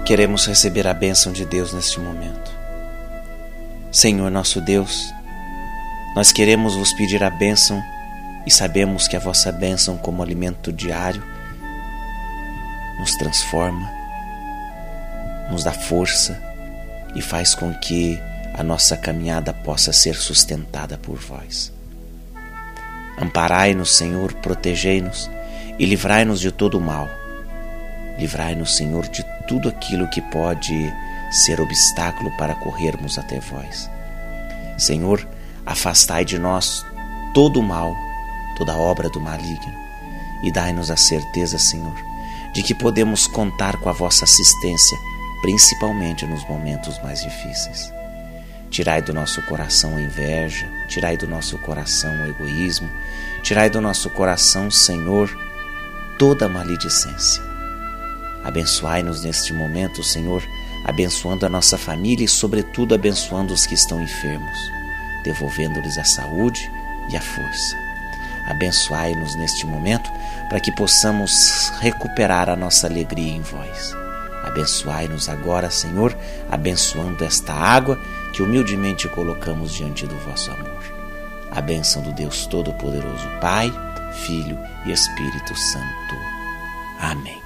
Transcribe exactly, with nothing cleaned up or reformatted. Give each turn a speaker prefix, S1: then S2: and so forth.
S1: queremos receber a bênção de Deus neste momento. Senhor nosso Deus, nós queremos vos pedir a bênção e sabemos que a vossa bênção, como alimento diário, nos transforma, nos dá força e faz com que a nossa caminhada possa ser sustentada por vós. Amparai-nos, Senhor, protegei-nos e livrai-nos de todo o mal. Livrai-nos, Senhor, de tudo aquilo que pode ser obstáculo para corrermos até vós. Senhor, afastai de nós todo o mal, toda obra do maligno, e dai-nos a certeza, Senhor, de que podemos contar com a vossa assistência, principalmente nos momentos mais difíceis. Tirai do nosso coração a inveja, tirai do nosso coração o egoísmo, tirai do nosso coração, Senhor, toda a maledicência. Abençoai-nos neste momento, Senhor, abençoando a nossa família e, sobretudo, abençoando os que estão enfermos, devolvendo-lhes a saúde e a força. Abençoai-nos neste momento para que possamos recuperar a nossa alegria em vós. Abençoai-nos agora, Senhor, abençoando esta água que humildemente colocamos diante do vosso amor. A bênção do Deus Todo-Poderoso, Pai, Filho e Espírito Santo. Amém.